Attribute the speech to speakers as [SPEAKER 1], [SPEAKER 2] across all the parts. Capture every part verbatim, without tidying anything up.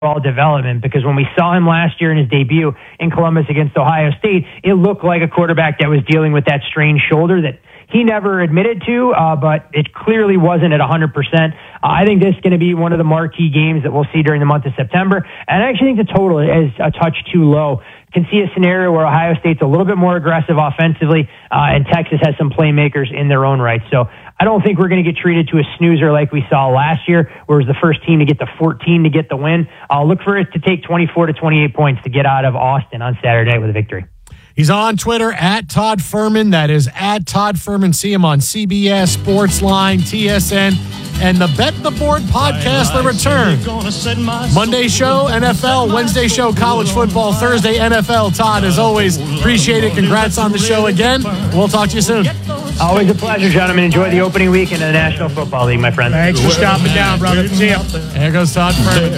[SPEAKER 1] development, because when we saw him last year in his debut in Columbus against Ohio State, it looked like a quarterback that was dealing with that strained shoulder that he never admitted to, uh, but it clearly wasn't at one hundred percent. Uh, I think this is going to be one of the marquee games that we'll see during the month of September, and I actually think the total is a touch too low. Can see a scenario where Ohio State's a little bit more aggressive offensively, uh, and Texas has some playmakers in their own right. So I don't think we're going to get treated to a snoozer like we saw last year, where it was the first team to get to fourteen to get the win. I'll look for it to take twenty-four to twenty-eight points to get out of Austin on Saturday with a victory.
[SPEAKER 2] He's on Twitter at Todd Furman. That is at Todd Furman. See him on C B S, Sportsline, T S N, and the Bet the Board podcast will return. Monday show, N F L. Wednesday show, college football. Thursday, N F L. Todd, as always, appreciate it. Congrats on the show again. We'll talk to you soon.
[SPEAKER 1] Always a pleasure, gentlemen. Enjoy the opening week in the National Football League, my friend.
[SPEAKER 2] Thanks for stopping down, brother. See ya. There goes Todd Furman.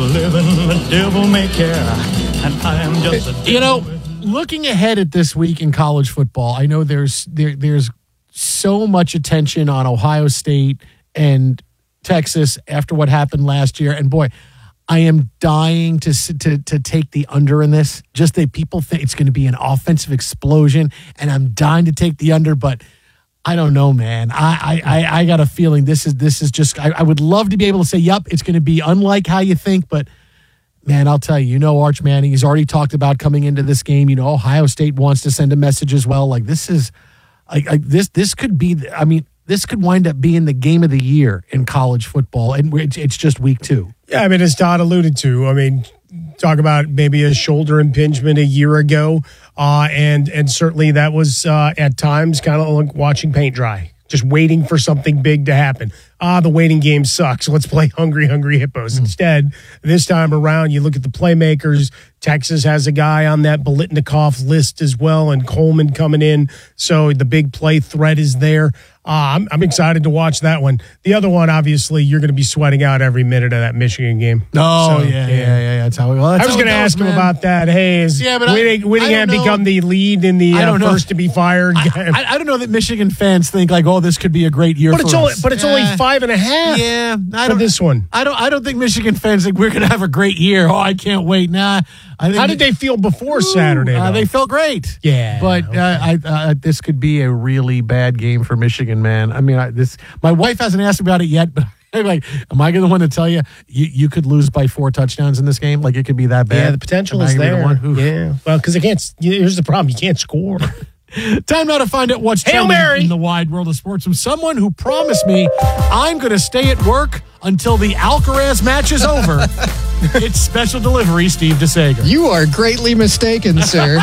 [SPEAKER 2] You know, looking ahead at this week in college football, I know there's there, there's so much attention on Ohio State and Texas after what happened last year. And boy, I am dying to to to take the under in this. Just that people think it's going to be an offensive explosion, and I'm dying to take the under, but I don't know, man. I I, I got a feeling this is this is just. I, I would love to be able to say, "Yep, it's going to be unlike how you think," but. Man, I'll tell you, you know, Arch Manning, he's already talked about coming into this game. You know, Ohio State wants to send a message as well. Like, this is, like, like this this could be, I mean, this could wind up being the game of the year in college football. And it's, it's just week two.
[SPEAKER 3] Yeah, I mean, as Todd alluded to, I mean, talk about maybe a shoulder impingement a year ago. Uh, and, and certainly that was uh, at times kind of like watching paint dry, just waiting for something big to happen. Ah, the waiting game sucks. Let's play Hungry, Hungry Hippos. Mm. Instead, this time around, you look at the playmakers. Texas has a guy on that Biletnikoff list as well, and Coleman coming in. So the big play threat is there. Uh, I'm, I'm excited to watch that one. The other one, obviously, you're going to be sweating out every minute of that Michigan game.
[SPEAKER 2] Oh, so, yeah, yeah, yeah, yeah. That's how we, well, that's
[SPEAKER 3] I was going to ask
[SPEAKER 2] man.
[SPEAKER 3] him about that. Hey, is yeah, but Whitting, I, Whittingham I become the lead in the uh, first to be fired?
[SPEAKER 2] I, I, I don't know that Michigan fans think, like, oh, this could be a great year
[SPEAKER 3] but
[SPEAKER 2] for
[SPEAKER 3] it's
[SPEAKER 2] us.
[SPEAKER 3] Only, but it's yeah. only five and a half.
[SPEAKER 2] Yeah, I
[SPEAKER 3] don't, for this one.
[SPEAKER 2] I don't. I don't think Michigan fans think we're going to have a great year. Oh, I can't wait. Nah. I think
[SPEAKER 3] How did they feel before ooh, Saturday?
[SPEAKER 2] Uh, they felt great.
[SPEAKER 3] Yeah,
[SPEAKER 2] but okay. uh, I, uh, this could be a really bad game for Michigan, man. I mean, I, this. My wife hasn't asked about it yet, but I'm like, am I the one to tell you, you you could lose by four touchdowns in this game? Like, it could be that bad.
[SPEAKER 3] Yeah, the potential is there. The yeah, well, because it can't. Here's the problem: you can't score.
[SPEAKER 2] Time now to find out what's
[SPEAKER 3] Hail
[SPEAKER 2] trending
[SPEAKER 3] Mary.
[SPEAKER 2] in the wide world of sports from someone who promised me I'm going to stay at work until the Alcaraz match is over. It's special delivery, Steve DeSager.
[SPEAKER 4] You are greatly mistaken, sir.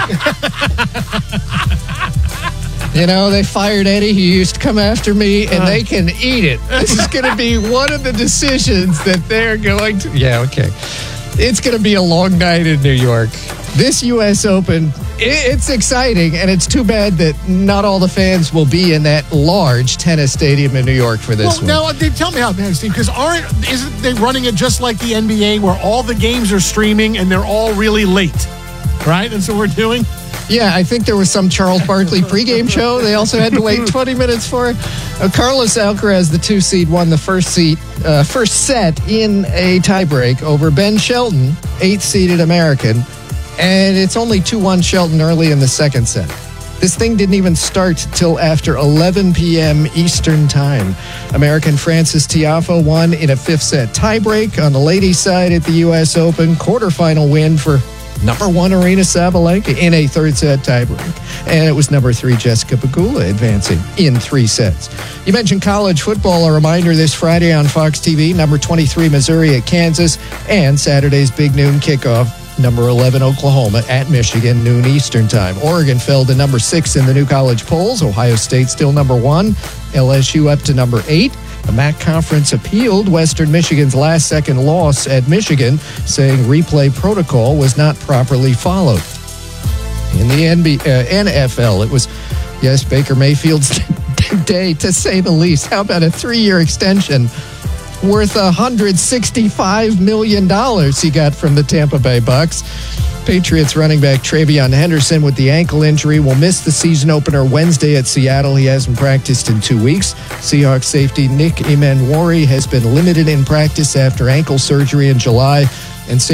[SPEAKER 4] You know, they fired Eddie. He used to come after me, and uh, they can eat it. This is going to be one of the decisions that they're going to... Yeah, okay. It's going to be a long night in New York. This U S Open, it's exciting, and it's too bad that not all the fans will be in that large tennis stadium in New York for this
[SPEAKER 2] well,
[SPEAKER 4] one.
[SPEAKER 2] Now, they tell me how, man, Steve, because aren't isn't they running it just like the N B A, where all the games are streaming and they're all really late, right? That's what we're doing.
[SPEAKER 4] Yeah, I think there was some Charles Barkley pregame show. They also had to wait twenty minutes for it. Uh, Carlos Alcaraz, the two seed, won the first seat, uh, first set in a tiebreak over Ben Shelton, eighth seeded American. And it's only two one Shelton early in the second set. This thing didn't even start till after eleven p.m. Eastern Time. American Frances Tiafoe won in a fifth set tiebreak on the ladies' side at the U S Open. Quarterfinal win for number one Aryna Sabalenka in a third set tiebreak. And it was number three Jessica Pegula advancing in three sets. You mentioned college football. A reminder this Friday on Fox T V, number twenty-three Missouri at Kansas, and Saturday's big noon kickoff, number eleven Oklahoma at Michigan, noon Eastern Time. Oregon fell to number six in the new college polls. Ohio State still number one. L S U up to number eight. The M A C conference appealed Western Michigan's last-second loss at Michigan, saying replay protocol was not properly followed. In the N B A, uh, N F L, it was, yes, Baker Mayfield's day, to say the least. How about a three-year extension worth one hundred sixty-five million dollars he got from the Tampa Bay Bucks? Patriots running back Travion Henderson with the ankle injury will miss the season opener Wednesday at Seattle. He hasn't practiced in two weeks. Seahawks safety Nick Emmanwori has been limited in practice after ankle surgery in July. and stay